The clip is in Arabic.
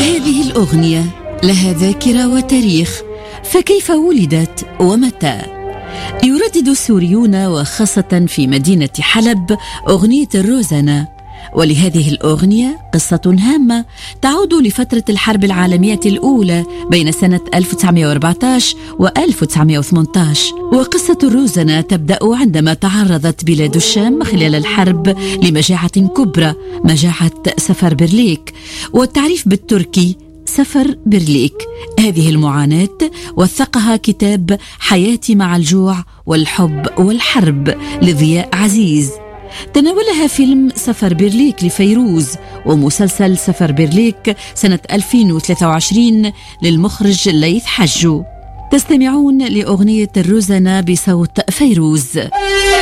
هذه الأغنية لها ذاكرة وتاريخ، فكيف ولدت ومتى؟ يردد السوريون وخاصة في مدينة حلب أغنية الروزنة، ولهذه الأغنية قصة هامة تعود لفترة الحرب العالمية الأولى بين سنة 1914 و 1918. وقصة الروزنة تبدأ عندما تعرضت بلاد الشام خلال الحرب لمجاعة كبرى، مجاعة سفر برليك، والتعريف بالتركي سفر برليك. هذه المعاناة وثقها كتاب حياتي مع الجوع والحب والحرب لضياء عزيز، تناولها فيلم سفر برليك لفيروز، ومسلسل سفر برليك سنة 2023 للمخرج ليث حجو. تستمعون لأغنية الروزنة بصوت فيروز.